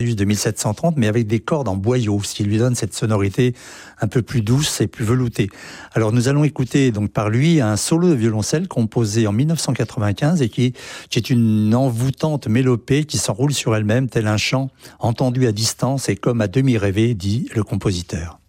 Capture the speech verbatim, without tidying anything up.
Stradivarius de mille sept cent trente, mais avec des cordes en boyau, ce qui lui donne cette sonorité un peu plus douce et plus veloutée. Alors nous allons écouter donc par lui un solo de violoncelle composé en mille neuf cent quatre-vingt-quinze et qui, qui est une envoûtante mélopée qui s'enroule sur elle-même tel un chant entendu à distance et comme à demi rêvé, dit le compositeur.